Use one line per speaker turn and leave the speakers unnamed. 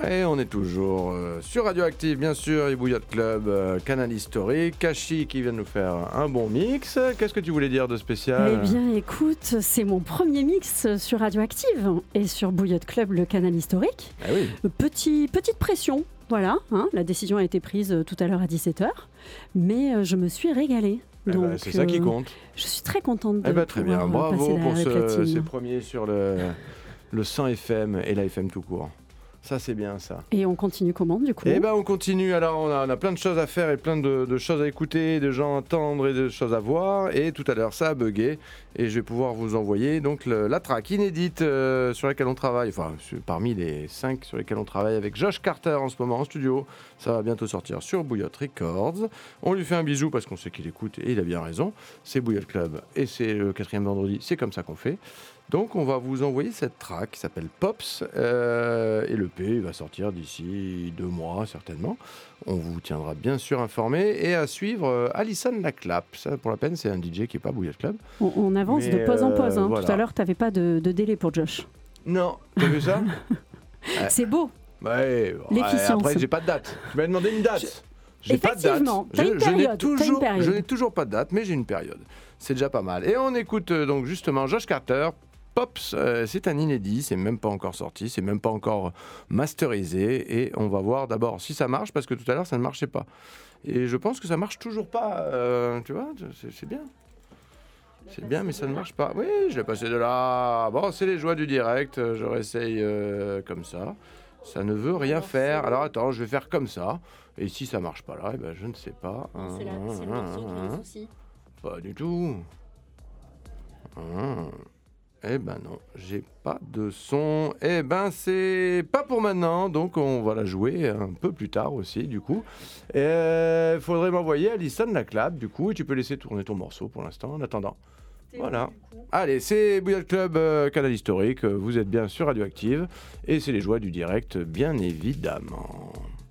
Et on est toujours sur Radioactive, bien sûr, et Bouillotte Club, Canal Historique, Kachi qui vient de nous faire un bon mix. Qu'est-ce que tu voulais dire de spécial ?
Eh bien, écoute, c'est mon premier mix sur Radioactive et sur Bouillotte Club, le Canal Historique.
Ah oui.
Petite pression, voilà, la décision a été prise tout à l'heure à 17h, mais je me suis régalée. Donc,
c'est ça qui compte.
Je suis très contente de
très bien, bravo
passer
pour
platine.
ces premiers sur le 100 FM et la FM tout court. Ça, c'est bien, ça.
Et on continue comment, du coup ?
On continue. Alors, on a plein de choses à faire et plein de choses à écouter, de gens à entendre et de choses à voir. Et tout à l'heure, ça a bugué. Et je vais pouvoir vous envoyer donc la track inédite sur laquelle on travaille. Enfin, parmi les 5 sur lesquels on travaille avec Josh Carter en ce moment en studio. Ça va bientôt sortir sur Bouillotte Records. On lui fait un bisou parce qu'on sait qu'il écoute et il a bien raison. C'est Bouillotte Club et c'est le 4e vendredi. C'est comme ça qu'on fait. Donc on va vous envoyer cette track qui s'appelle Pops et l'EP va sortir d'ici 2 mois certainement. On vous tiendra bien sûr informé et à suivre Alison Laclap. Ça pour la peine c'est un DJ qui n'est pas Bouillotte Club.
On avance de pause en pause.
Voilà.
Tout à l'heure tu n'avais pas de délai pour Josh.
Non, t'as vu ça?
C'est beau.
Ouais,
l'efficience.
Après j'ai pas de date. Tu m'as demandé une date. J'ai pas de date.
Effectivement, t'as une période.
Je n'ai toujours pas de date, mais j'ai une période. C'est déjà pas mal. Et on écoute donc justement Josh Carter. Pops, c'est un inédit, c'est même pas encore sorti, c'est même pas encore masterisé et on va voir d'abord si ça marche parce que tout à l'heure ça ne marchait pas. Et je pense que ça marche toujours pas, tu vois, c'est bien. C'est bien mais ça ne marche pas. Oui, je l'ai passé de là. Bon, c'est les joies du direct, je réessaye comme ça. Ça ne veut rien faire. Alors attends, je vais faire comme ça. Et si ça marche pas là, eh ben, je ne sais pas.
C'est le morceau qui a un souci.
Pas du tout. Eh ben non, j'ai pas de son. Eh ben c'est pas pour maintenant, donc on va la jouer un peu plus tard aussi du coup. Faudrait m'envoyer Alison Laclap du coup et tu peux laisser tourner ton morceau pour l'instant en attendant. Voilà. Allez, c'est Bouillotte Club, Canal Historique, vous êtes bien sur Radioactive et c'est les joies du direct bien évidemment.